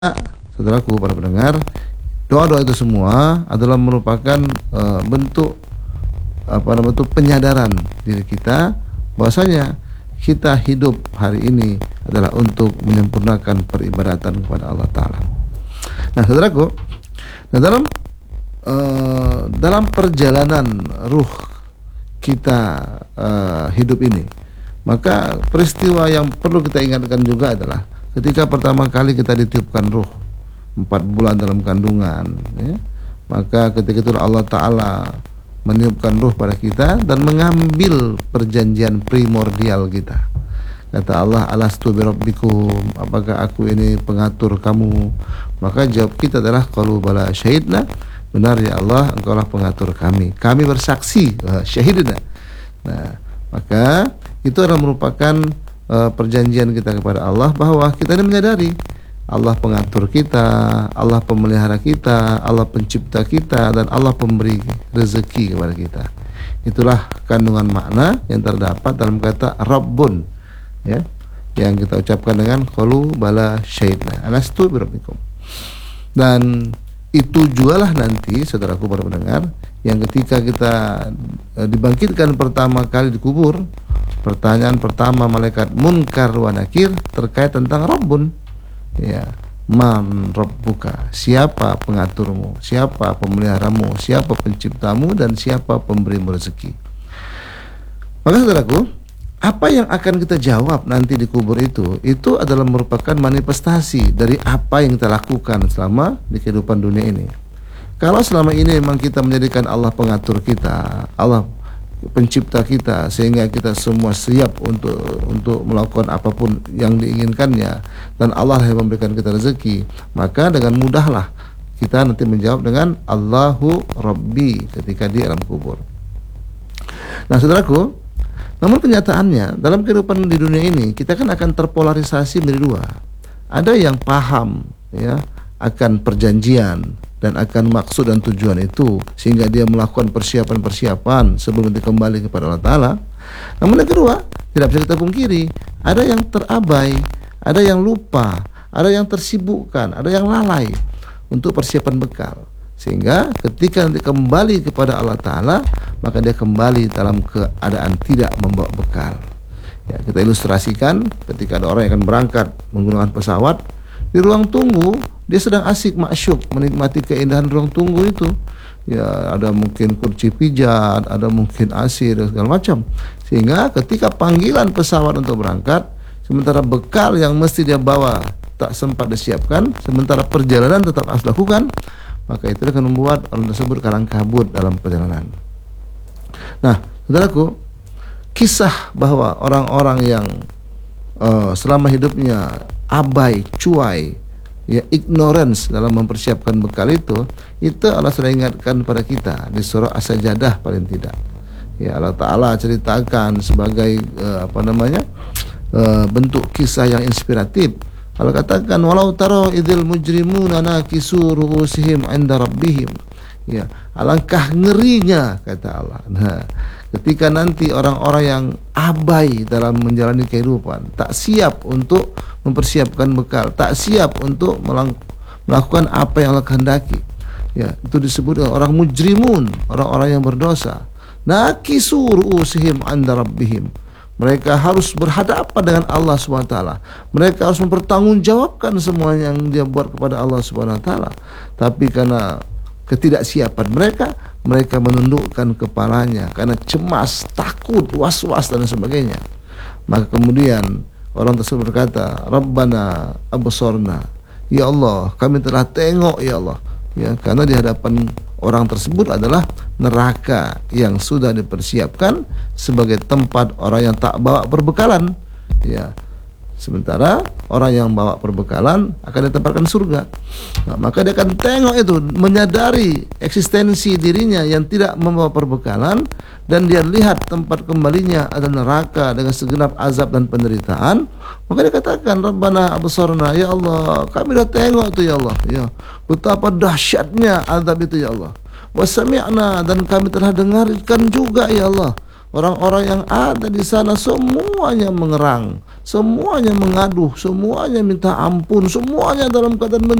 saudaraku para pendengar, doa-doa itu semua adalah merupakan bentuk penyadaran diri kita bahwasanya kita hidup hari ini adalah untuk menyempurnakan peribadatan kepada Allah Ta'ala. Nah saudaraku, dalam perjalanan ruh kita hidup ini, maka peristiwa yang perlu kita ingatkan juga adalah ketika pertama kali kita ditiupkan ruh 4 bulan dalam kandungan, ya, maka ketika itu Allah Ta'ala meniupkan ruh pada kita dan mengambil perjanjian primordial kita. Kata Allah, alastu birabbikum, apakah aku ini pengatur kamu? Maka jawab kita adalah qalu bala syahidna, benar ya Allah, engkau lah pengatur kami bersaksi, syahidna. Nah, maka itu adalah merupakan perjanjian kita kepada Allah bahwa kita ini menyadari Allah pengatur kita, Allah pemelihara kita, Allah pencipta kita, dan Allah pemberi rezeki kepada kita. Itulah kandungan makna yang terdapat dalam kata Rabbun, ya, yang kita ucapkan dengan qalu bala syahidna alastu birabbikum. Dan itu jugalah nanti saudaraku para pendengar, yang ketika kita dibangkitkan pertama kali di kubur, pertanyaan pertama malaikat Munkar wa Nakir terkait tentang Rabbun, ya, man rabbuka, siapa pengaturmu, siapa pemeliharamu, siapa penciptamu, dan siapa pemberimu rezeki. Maka saudaraku, apa yang akan kita jawab nanti di kubur itu adalah merupakan manifestasi dari apa yang kita lakukan selama di kehidupan dunia ini. Kalau selama ini memang kita menjadikan Allah pengatur kita, Allah pencipta kita, sehingga kita semua siap untuk melakukan apapun yang diinginkannya, dan Allah yang memberikan kita rezeki, maka dengan mudahlah kita nanti menjawab dengan Allahu Rabbi ketika di alam kubur. Nah saudaraku, namun kenyataannya dalam kehidupan di dunia ini kita kan akan terpolarisasi menjadi dua. Ada yang paham, ya, akan perjanjian dan akan maksud dan tujuan itu, sehingga dia melakukan persiapan-persiapan sebelum nanti kembali kepada Allah Ta'ala. Namun yang kedua, tidak bisa kita pungkiri, ada yang terabai, ada yang lupa, ada yang tersibukkan, ada yang lalai untuk persiapan bekal, sehingga ketika nanti kembali kepada Allah Ta'ala, maka dia kembali dalam keadaan tidak membawa bekal. Ya, kita ilustrasikan ketika ada orang yang akan berangkat menggunakan pesawat, di ruang tunggu dia sedang asik masyuk menikmati keindahan ruang tunggu itu. Ya, ada mungkin kursi pijat, ada mungkin AC dan segala macam. Sehingga ketika panggilan pesawat untuk berangkat, sementara bekal yang mesti dia bawa tak sempat disiapkan, sementara perjalanan tetap harus dilakukan, maka itu akan membuat orang tersebut kalang kabut dalam perjalanan. Nah, saudaraku, kisah bahwa orang-orang yang selama hidupnya abai, cuai, ya, ignorance dalam mempersiapkan bekal itu Allah sudah ingatkan pada kita di surah As-Sajdah paling tidak. Ya, Allah Ta'ala ceritakan sebagai bentuk kisah yang inspiratif. Allah katakan, walau taro idzil mujrimuna nakisu ru'usihim 'inda rabbihim. Ya, alangkah ngerinya, kata Allah. Nah, ketika nanti orang-orang yang abai dalam menjalani kehidupan, tak siap untuk mempersiapkan bekal, tak siap untuk melakukan apa yang Allah kehendaki, ya, itu disebut orang mujrimun, orang-orang yang berdosa. Nakisu ru'usihim 'inda rabbihim. Mereka harus berhadapan dengan Allah SWT. Mereka harus mempertanggungjawabkan semua yang dia buat kepada Allah SWT. Tapi karena ketidaksiapan mereka menundukkan kepalanya karena cemas, takut, was-was dan sebagainya. Maka kemudian orang tersebut berkata, Rabbana absorna, ya Allah, kami telah tengok ya Allah. Ya, karena di hadapan orang tersebut adalah neraka yang sudah dipersiapkan sebagai tempat orang yang tak bawa perbekalan. Ya, sementara orang yang bawa perbekalan akan ditempatkan surga. Nah, maka dia akan tengok itu, menyadari eksistensi dirinya yang tidak membawa perbekalan, dan dia lihat tempat kembalinya adalah neraka dengan segenap azab dan penderitaan. Maka dia katakan, Rabbana absorna, ya Allah, kami dah tengok tu ya Allah, ya, betapa dahsyatnya azab itu ya Allah. Wasami'na, dan kami telah dengarkan juga ya Allah, Orang-orang yang ada di sana semuanya mengerang, semuanya mengaduh, semuanya minta ampun, semuanya dalam keadaan